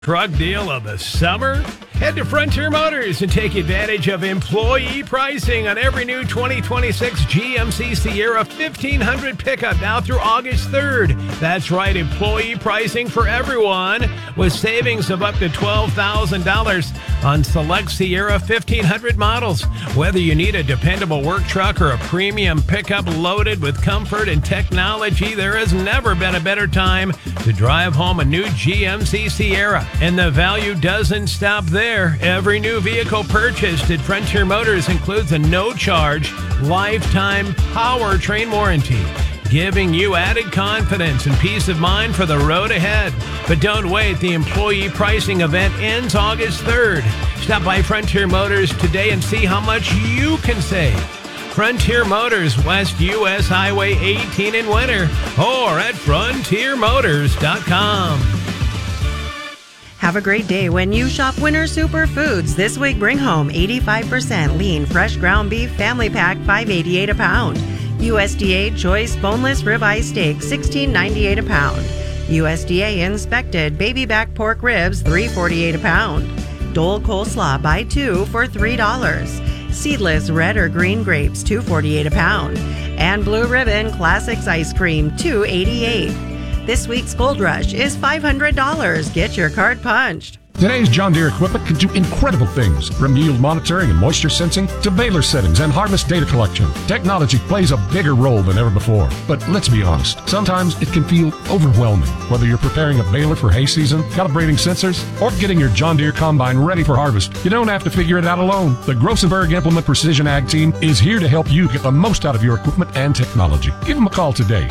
Truck deal of the summer? Head to Frontier Motors and take advantage of employee pricing on every new 2026 GMC Sierra 1500 pickup now through August 3rd. That's right, employee pricing for everyone with savings of up to $12,000 on select Sierra 1500 models. Whether you need a dependable work truck or a premium pickup loaded with comfort and technology, there has never been a better time to drive home a new GMC Sierra. And the value doesn't stop there. Every new vehicle purchased at Frontier Motors includes a no-charge, lifetime powertrain warranty, giving you added confidence and peace of mind for the road ahead. But don't wait. The employee pricing event ends August 3rd. Stop by Frontier Motors today and see how much you can save. Frontier Motors, West US Highway 18 in Winter, or at frontiermotors.com. Have a great day when you shop Winter Superfoods. This week, bring home 85% lean, fresh ground beef family pack, $5.88 a pound. USDA choice boneless ribeye steak, $16.98 a pound. USDA inspected baby back pork ribs, $3.48 a pound. Dole coleslaw, buy two for $3. Seedless red or green grapes, $2.48 a pound. And Blue Ribbon Classics ice cream, $2.88. This week's Gold Rush is $500. Get your card punched. Today's John Deere equipment can do incredible things, from yield monitoring and moisture sensing to baler settings and harvest data collection. Technology plays a bigger role than ever before. But let's be honest, sometimes it can feel overwhelming, whether you're preparing a baler for hay season, calibrating sensors, or getting your John Deere combine ready for harvest. You don't have to figure it out alone. The Grossenberg Implement Precision Ag Team is here to help you get the most out of your equipment and technology. Give them a call today,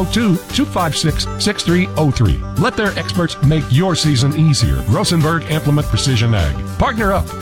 402-256-6303. Let their experts make your season easier. Grossenberg Implement Precision Ag. Partner up.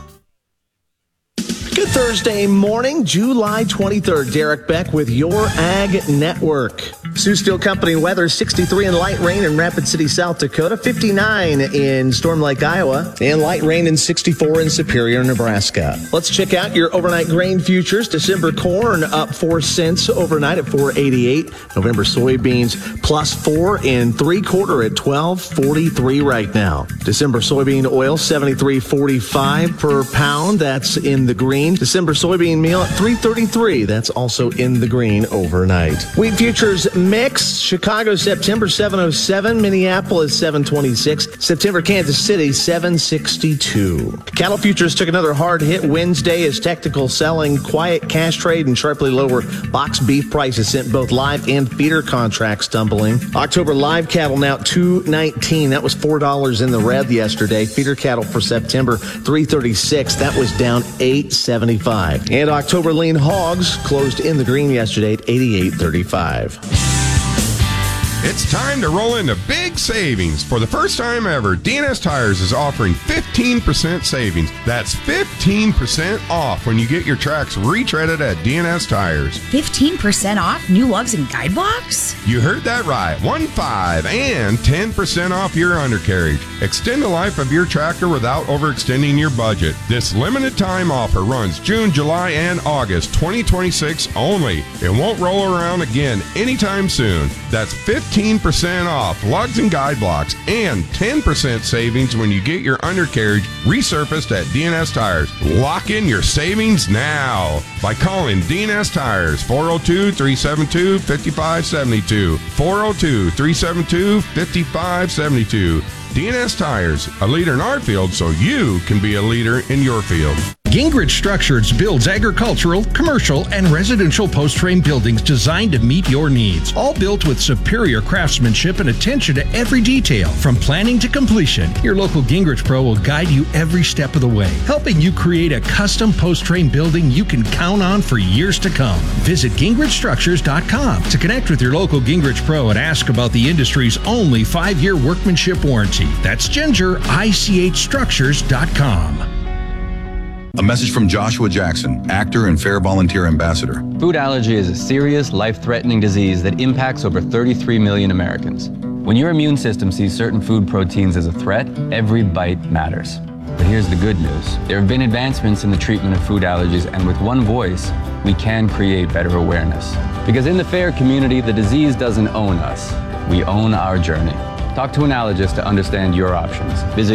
Good Thursday morning, July 23rd. Derek Beck with your Ag Network. Sioux Steel Company weather, 63 in light rain in Rapid City, South Dakota, 59 in Storm Lake, Iowa, and light rain in 64 in Superior, Nebraska. Let's check out your overnight grain futures. December corn up 4 cents overnight at $4.88. November soybeans plus 4 3/4 at $12.43 right now. December soybean oil, $73.45 per pound. That's in the green. December soybean meal at $3.33. That's also in the green overnight. Wheat futures mixed. Chicago, September 707. Minneapolis, 726. September, Kansas City, 762. Cattle futures took another hard hit Wednesday as technical selling, quiet cash trade, and sharply lower box beef prices sent both live and feeder contracts tumbling. October live cattle now $2.19. That was $4 in the red yesterday. Feeder cattle for September, $3.36. That was down $8.75. And October lean hogs closed in the green yesterday at $88.35. It's time to roll into big savings. For the first time ever, D&S Tires is offering 15% savings. That's 15% off when you get your tracks retreaded at D&S Tires. 15% off new lugs and guide blocks? You heard that right. 15 and 10% off your undercarriage. Extend the life of your tractor without overextending your budget. This limited time offer runs June, July, and August 2026 only. It won't roll around again anytime soon. That's 15% off lugs and guide blocks and 10% savings when you get your undercarriage resurfaced at D&S Tires. Lock in your savings now by calling D&S Tires, 402-372-5572, 402-372-5572. D&S Tires, a leader in our field so you can be a leader in your field. Gingrich Structures builds agricultural, commercial, and residential post-frame buildings designed to meet your needs. All built with superior craftsmanship and attention to every detail. From planning to completion, your local Gingrich Pro will guide you every step of the way, helping you create a custom post-frame building you can count on for years to come. Visit GingrichStructures.com to connect with your local Gingrich Pro and ask about the industry's only 5-year workmanship warranty. That's GingrichStructures.com. A message from Joshua Jackson, actor and Fair Volunteer Ambassador. Food allergy is a serious, life-threatening disease that impacts over 33 million Americans. When your immune system sees certain food proteins as a threat, every bite matters. But here's the good news. There have been advancements in the treatment of food allergies, and with one voice, we can create better awareness. Because in the FAIR community, the disease doesn't own us. We own our journey. Talk to an allergist to understand your options. Visit